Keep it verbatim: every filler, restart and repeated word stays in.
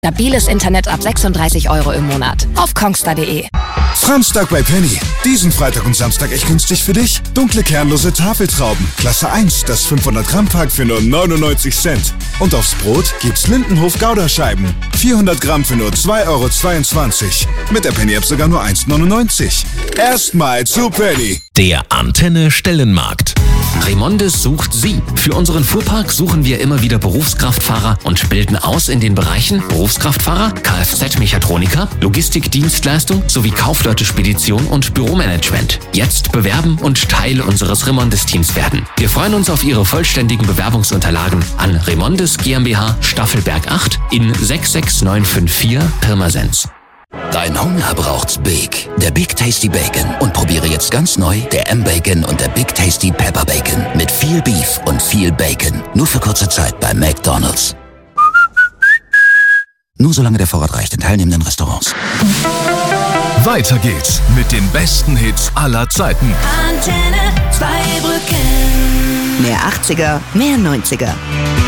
Stabiles Internet ab sechsunddreißig Euro im Monat. Auf kongstar punkt de. Franztag bei Penny. Diesen Freitag und Samstag echt günstig für dich. Dunkle kernlose Tafeltrauben. Klasse eins, das fünfhundert Gramm Pack für nur neunundneunzig Cent. Und aufs Brot gibt's Lindenhof Gouda-Scheiben. vierhundert Gramm für nur zwei Euro zweiundzwanzig. Mit der Penny-App sogar nur eins neunundneunzig. Erstmal zu Penny. Der Antenne Stellenmarkt. Remondes sucht Sie. Für unseren Fuhrpark suchen wir immer wieder Berufskraftfahrer und bilden aus in den Bereichen Berufskraftfahrer, Kfz-Mechatroniker, Logistikdienstleistung sowie Kaufleute-Spedition und Büromanagement. Jetzt bewerben und Teil unseres Remondes-Teams werden. Wir freuen uns auf Ihre vollständigen Bewerbungsunterlagen an Remondes GmbH Staffelberg acht in sechs sechs neun fünf vier Pirmasens. Dein Hunger braucht's Big. Der Big Tasty Bacon. Und probiere jetzt ganz neu der M-Bacon und der Big Tasty Pepper Bacon. Mit viel Beef und viel Bacon. Nur für kurze Zeit bei McDonald's. Nur solange der Vorrat reicht in teilnehmenden Restaurants. Weiter geht's mit den besten Hits aller Zeiten. Antenne Zweibrücken. Mehr achtziger, mehr neunziger.